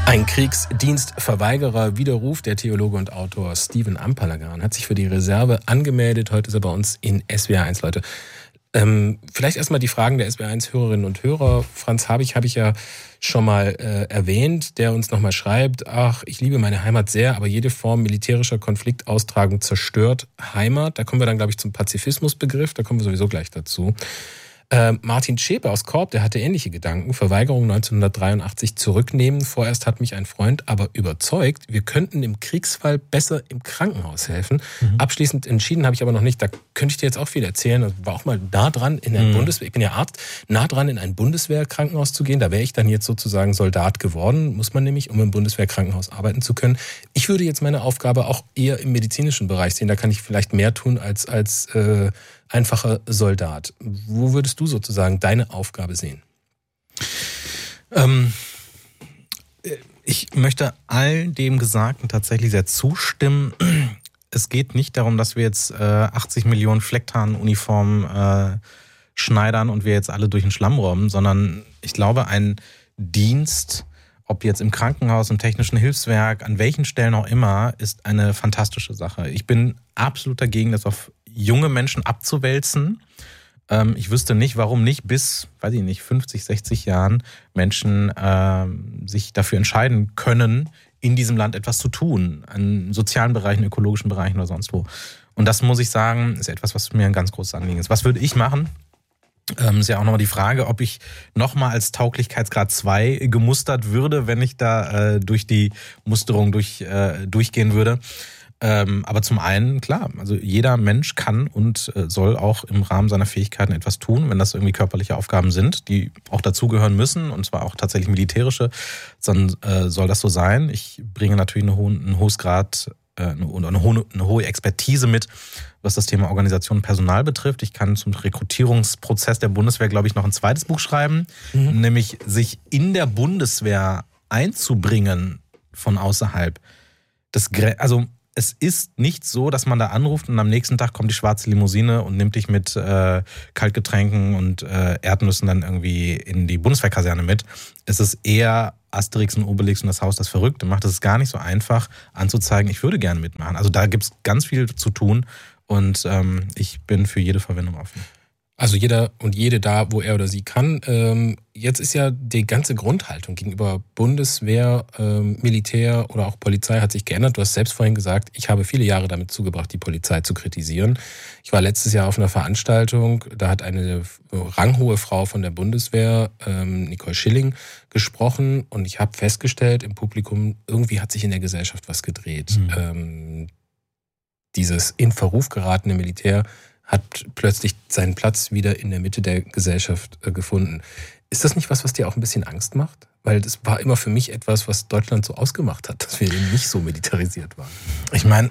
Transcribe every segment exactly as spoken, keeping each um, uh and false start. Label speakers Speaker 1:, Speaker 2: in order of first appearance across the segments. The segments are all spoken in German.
Speaker 1: Ein Kriegsdienstverweigerer Widerruf. Der Theologe und Autor Stephen Ampalagan hat sich für die Reserve angemeldet. Heute ist er bei uns in S W R eins, Leute. Ähm, vielleicht erstmal die Fragen der S W R eins Hörerinnen und Hörer. Franz Habich habe ich ja schon mal äh, erwähnt, der uns nochmal schreibt, ach, ich liebe meine Heimat sehr, aber jede Form militärischer Konfliktaustragung zerstört Heimat. Da kommen wir dann, glaube ich, zum Pazifismusbegriff, da kommen wir sowieso gleich dazu. Äh, Martin Schäpe aus Korb, der hatte ähnliche Gedanken. Verweigerung neunzehnhundertdreiundachtzig zurücknehmen. Vorerst hat mich ein Freund aber überzeugt, wir könnten im Kriegsfall besser im Krankenhaus helfen. Mhm. Abschließend entschieden habe ich aber noch nicht. Da könnte ich dir jetzt auch viel erzählen. Ich war auch mal nah dran in ein mhm. Bundeswehr, ich bin ja Arzt, nah dran in ein Bundeswehrkrankenhaus zu gehen. Da wäre ich dann jetzt sozusagen Soldat geworden, muss man nämlich, um im Bundeswehrkrankenhaus arbeiten zu können. Ich würde jetzt meine Aufgabe auch eher im medizinischen Bereich sehen. Da kann ich vielleicht mehr tun als als äh, einfacher Soldat. Wo würdest du sozusagen deine Aufgabe sehen?
Speaker 2: Ähm, ich möchte all dem Gesagten tatsächlich sehr zustimmen. Es geht nicht darum, dass wir jetzt äh, achtzig Millionen Flecktarnuniformen äh, schneidern und wir jetzt alle durch den Schlamm robben, sondern ich glaube, ein Dienst, ob jetzt im Krankenhaus, im technischen Hilfswerk, an welchen Stellen auch immer, ist eine fantastische Sache. Ich bin absolut dagegen, das auf junge Menschen abzuwälzen. Ähm, ich wüsste nicht, warum nicht bis, weiß ich nicht, fünfzig, sechzig Jahren Menschen ähm, sich dafür entscheiden können, in diesem Land etwas zu tun. An sozialen Bereichen, ökologischen Bereichen oder sonst wo. Und das, muss ich sagen, ist etwas, was mir ein ganz großes Anliegen ist. Was würde ich machen? Ähm, ist ja auch nochmal die Frage, ob ich nochmal als Tauglichkeitsgrad zwei gemustert würde, wenn ich da äh, durch die Musterung durch, äh, durchgehen würde. Ähm, aber zum einen, klar, also jeder Mensch kann und äh, soll auch im Rahmen seiner Fähigkeiten etwas tun, wenn das irgendwie körperliche Aufgaben sind, die auch dazugehören müssen, und zwar auch tatsächlich militärische, dann äh, soll das so sein. Ich bringe natürlich eine hohen, einen hohes Grad äh, eine, eine, hohe, eine hohe Expertise mit, was das Thema Organisation und Personal betrifft. Ich kann zum Rekrutierungsprozess der Bundeswehr, glaube ich, noch ein zweites Buch schreiben, mhm. nämlich sich in der Bundeswehr einzubringen von außerhalb. Das, also es ist nicht so, dass man da anruft und am nächsten Tag kommt die schwarze Limousine und nimmt dich mit äh, Kaltgetränken und äh, Erdnüssen dann irgendwie in die Bundeswehrkaserne mit. Es ist eher Asterix und Obelix und das Haus das Verrückte macht. Es ist gar nicht so einfach anzuzeigen, ich würde gerne mitmachen. Also da gibt es ganz viel zu tun und ähm, ich bin für jede Verwendung offen.
Speaker 1: Also jeder und jede da, wo er oder sie kann. Ähm, jetzt ist ja die ganze Grundhaltung gegenüber Bundeswehr, ähm, Militär oder auch Polizei hat sich geändert. Du hast selbst vorhin gesagt, ich habe viele Jahre damit zugebracht, die Polizei zu kritisieren. Ich war letztes Jahr auf einer Veranstaltung, da hat eine ranghohe Frau von der Bundeswehr, ähm, Nicole Schilling, gesprochen und ich habe festgestellt im Publikum, irgendwie hat sich in der Gesellschaft was gedreht. Mhm. Ähm, dieses in Verruf geratene Militär hat plötzlich seinen Platz wieder in der Mitte der Gesellschaft äh, gefunden. Ist das nicht was, was dir auch ein bisschen Angst macht? Weil das war immer für mich etwas, was Deutschland so ausgemacht hat, dass wir eben nicht so militarisiert waren.
Speaker 2: Ich meine,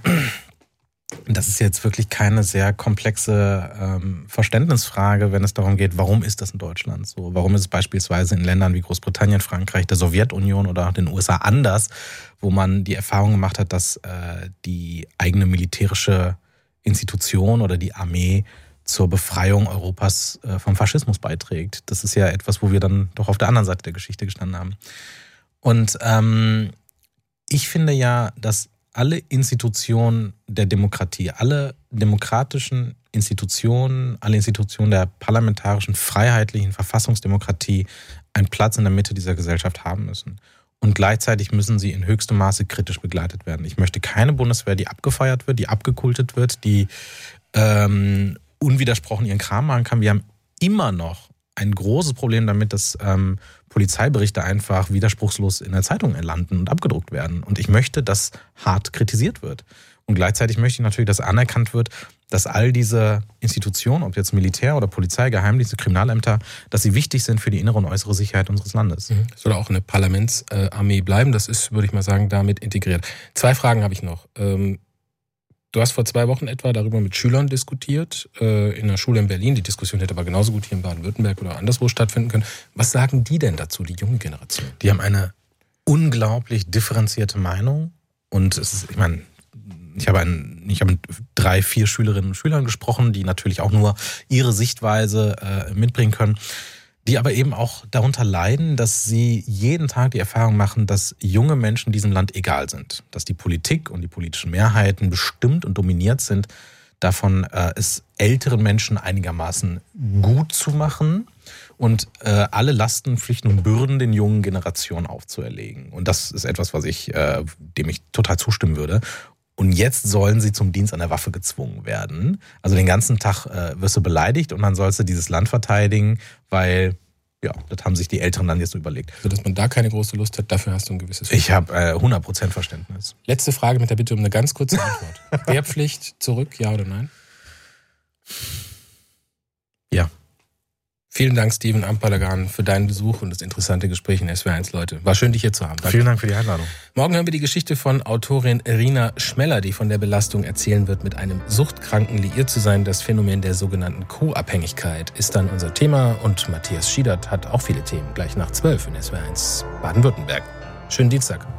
Speaker 2: das ist jetzt wirklich keine sehr komplexe ähm, Verständnisfrage, wenn es darum geht, warum ist das in Deutschland so? Warum ist es beispielsweise in Ländern wie Großbritannien, Frankreich, der Sowjetunion oder auch den U S A anders, wo man die Erfahrung gemacht hat, dass äh, die eigene militärische Institution oder die Armee zur Befreiung Europas vom Faschismus beiträgt. Das ist ja etwas, wo wir dann doch auf der anderen Seite der Geschichte gestanden haben. Und ähm, ich finde ja, dass alle Institutionen der Demokratie, alle demokratischen Institutionen, alle Institutionen der parlamentarischen, freiheitlichen Verfassungsdemokratie einen Platz in der Mitte dieser Gesellschaft haben müssen. Und gleichzeitig müssen sie in höchstem Maße kritisch begleitet werden. Ich möchte keine Bundeswehr, die abgefeiert wird, die abgekultet wird, die ähm, unwidersprochen ihren Kram machen kann. Wir haben immer noch ein großes Problem damit, dass ähm, Polizeiberichte einfach widerspruchslos in der Zeitung landen und abgedruckt werden. Und ich möchte, dass hart kritisiert wird. Und gleichzeitig möchte ich natürlich, dass anerkannt wird, dass all diese Institutionen, ob jetzt Militär oder Polizei, Geheimdienste, Kriminalämter, dass sie wichtig sind für die innere und äußere Sicherheit unseres Landes.
Speaker 1: Mhm. Es soll auch eine Parlamentsarmee bleiben. Das ist, würde ich mal sagen, damit integriert. Zwei Fragen habe ich noch. Du hast vor zwei Wochen etwa darüber mit Schülern diskutiert, in einer Schule in Berlin. Die Diskussion hätte aber genauso gut hier in Baden-Württemberg oder anderswo stattfinden können. Was sagen die denn dazu, die junge Generation?
Speaker 2: Die haben eine unglaublich differenzierte Meinung. Und es ist, ich meine, Ich habe, ein, ich habe mit drei, vier Schülerinnen und Schülern gesprochen, die natürlich auch nur ihre Sichtweise äh, mitbringen können. die aber eben auch darunter leiden, dass sie jeden Tag die Erfahrung machen, dass junge Menschen diesem Land egal sind. Dass die Politik und die politischen Mehrheiten bestimmt und dominiert sind, davon äh, es älteren Menschen einigermaßen gut zu machen und äh, alle Lasten, Pflichten und Bürden den jungen Generationen aufzuerlegen. Und das ist etwas, was ich, äh, dem ich total zustimmen würde. Und jetzt sollen sie zum Dienst an der Waffe gezwungen werden. Also den ganzen Tag äh, wirst du beleidigt und dann sollst du dieses Land verteidigen, weil, ja, das haben sich die Älteren dann jetzt so überlegt.
Speaker 1: Also, dass man da keine große Lust hat, dafür hast du ein gewisses
Speaker 2: Verständnis. Ich habe äh, hundert Prozent Verständnis.
Speaker 1: Letzte Frage mit der Bitte um eine ganz kurze Antwort. Wehrpflicht zurück, ja oder nein?
Speaker 2: Ja.
Speaker 1: Vielen Dank, Steven Ampalagan, für deinen Besuch und das interessante Gespräch in S W R eins, Leute. War schön, dich hier zu haben.
Speaker 2: Danke. Vielen Dank für die Einladung.
Speaker 1: Morgen hören wir die Geschichte von Autorin Rina Schmeller, die von der Belastung erzählen wird, mit einem Suchtkranken liiert zu sein. Das Phänomen der sogenannten Co-Abhängigkeit ist dann unser Thema. Und Matthias Schiedert hat auch viele Themen. Gleich nach zwölf in S W R eins Baden-Württemberg. Schönen Dienstag.